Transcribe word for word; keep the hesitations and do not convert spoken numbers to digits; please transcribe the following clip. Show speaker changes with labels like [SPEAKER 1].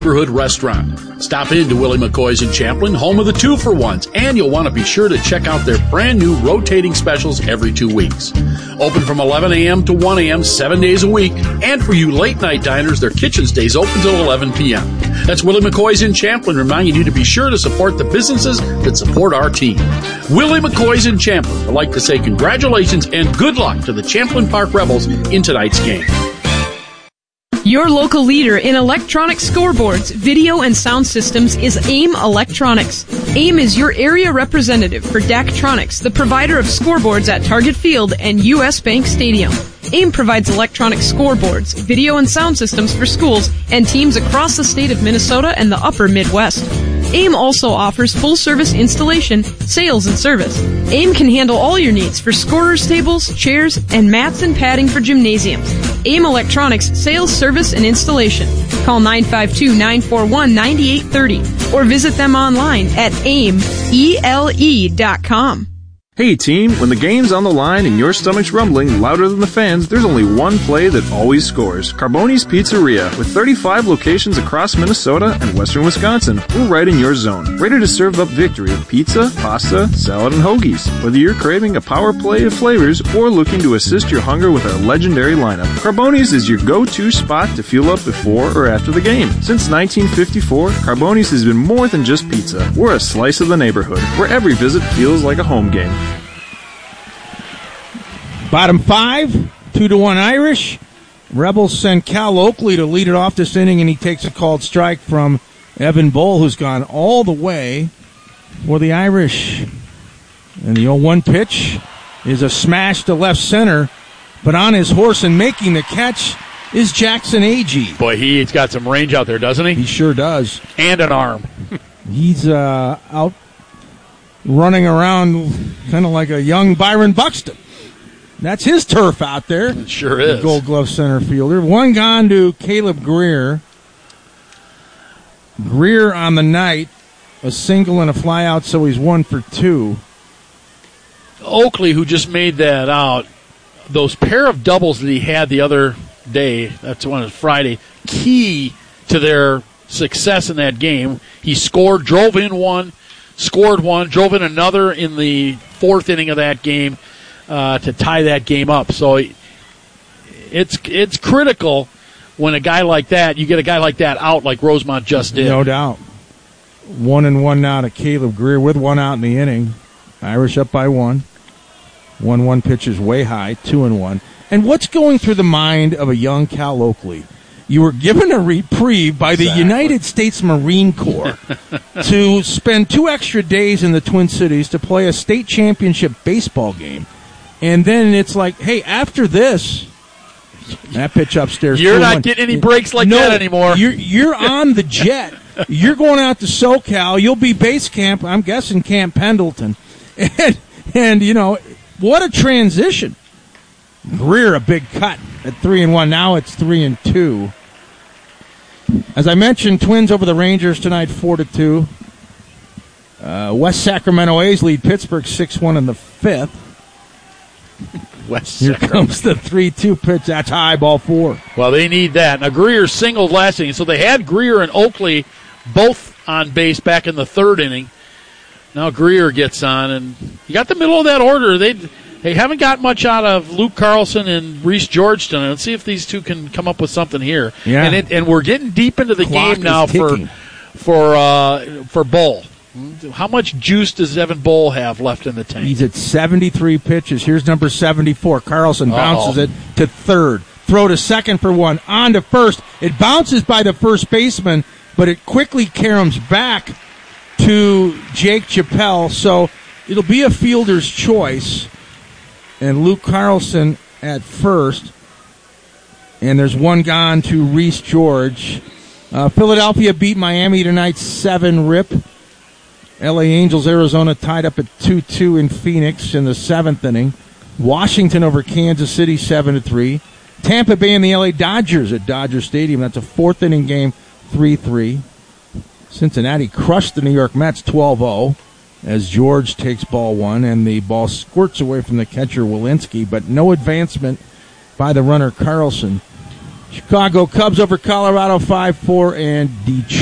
[SPEAKER 1] neighborhood restaurant. Stop in to Willie McCoy's in Champlin, home of the two-for-ones, and you'll want to be sure to check out their brand-new rotating specials every two weeks. Open from eleven a.m. to one a.m. seven days a week, and for you late-night diners, their kitchen stays open till eleven p.m. That's Willie McCoy's in Champlin, reminding you to be sure to support the businesses that support our team. Willie McCoy's in Champlin would like to say congratulations and good luck to the Champlin Park Rebels in tonight's game.
[SPEAKER 2] Your local leader in electronic scoreboards, video, and sound systems is AIM Electronics. AIM is your area representative for Daktronics, the provider of scoreboards at Target Field and U S Bank Stadium. AIM provides electronic scoreboards, video, and sound systems for schools and teams across the state of Minnesota and the upper Midwest. AIM also offers full-service installation, sales, and service. AIM can handle all your needs for scorers tables, chairs, and mats and padding for gymnasiums. AIM Electronics sales, service, and installation. Call nine five two, nine four one, nine eight three zero or visit them online at aim ele dot com.
[SPEAKER 3] Hey team, when the game's on the line and your stomach's rumbling louder than the fans, there's only one play that always scores. Carboni's Pizzeria. With thirty-five locations across Minnesota and western Wisconsin, we're right in your zone. Ready to serve up victory with pizza, pasta, salad, and hoagies. Whether you're craving a power play of flavors or looking to assist your hunger with our legendary lineup, Carboni's is your go-to spot to fuel up before or after the game. Since nineteen fifty-four, Carboni's has been more than just pizza. We're a slice of the neighborhood, where every visit feels like a home game.
[SPEAKER 4] Bottom five, two to one Irish. Rebels send Cal Oakley to lead it off this inning, and he takes a called strike from Evan Bull, who's gone all the way for the Irish. And the oh one pitch is a smash to left center, but on his horse and making the catch is Jackson Agee.
[SPEAKER 5] Boy, he's got some range out there, doesn't he?
[SPEAKER 4] He sure does.
[SPEAKER 5] And an arm.
[SPEAKER 4] He's uh, out running around kind of like a young Byron Buxton. That's his turf out there.
[SPEAKER 5] It sure is.
[SPEAKER 4] The Gold Glove center fielder. One gone to Caleb Greer. Greer on the night, a single and a fly out, so he's one for two.
[SPEAKER 5] Oakley, who just made that out, those pair of doubles that he had the other day, that's one of Friday, key to their success in that game. He scored, drove in one, scored one, drove in another in the fourth inning of that game. Uh, to tie that game up. So it's it's critical when a guy like that, you get a guy like that out like Rosemont just did.
[SPEAKER 4] No doubt. One and one now to Caleb Greer with one out in the inning. Irish up by one. One one pitch is way high, two and one. And what's going through the mind of a young Cal Oakley? You were given a reprieve by the exactly. United States Marine Corps to spend two extra days in the Twin Cities to play a state championship baseball game. And then it's like, hey, after this, that pitch upstairs.
[SPEAKER 5] You're not one. Getting any breaks like
[SPEAKER 4] no,
[SPEAKER 5] that anymore.
[SPEAKER 4] You're, you're on the jet. You're going out to SoCal. You'll be base camp, I'm guessing, Camp Pendleton. And, and, you know, what a transition. Greer, a big cut at three and one. Now it's three and two. As I mentioned, Twins over the Rangers tonight, four to two. Uh, West Sacramento A's lead Pittsburgh six one in the fifth.
[SPEAKER 5] West
[SPEAKER 4] Here comes the three two pitch. That's high, ball four.
[SPEAKER 5] Well, they need that. Now, Greer singled last inning, so they had Greer and Oakley both on base back in the third inning. Now Greer gets on, and you got the middle of that order. They they haven't got much out of Luke Carlson and Reese Georgeton. Let's see if these two can come up with something here.
[SPEAKER 4] Yeah.
[SPEAKER 5] And it, and we're getting deep into the
[SPEAKER 4] Clock
[SPEAKER 5] game now for for uh, for Bull. How much juice does Evan Bull have left in the tank?
[SPEAKER 4] He's at seventy-three pitches. Here's number seventy-four. Carlson bounces
[SPEAKER 5] Uh-oh.
[SPEAKER 4] it to third. Throw to second for one. On to first. It bounces by the first baseman, but it quickly caroms back to Jake Chappelle. So it'll be a fielder's choice. And Luke Carlson at first. And there's one gone to Reese George. Uh, Philadelphia beat Miami tonight seven rip. L A Angels, Arizona tied up at two two in Phoenix in the seventh inning. Washington over Kansas City seven to three. Tampa Bay and the L A Dodgers at Dodger Stadium. That's a fourth inning game, three three. Cincinnati crushed the New York Mets twelve oh as George takes ball one, and the ball squirts away from the catcher Walensky, but no advancement by the runner Carlson. Chicago Cubs over Colorado five four, and Detroit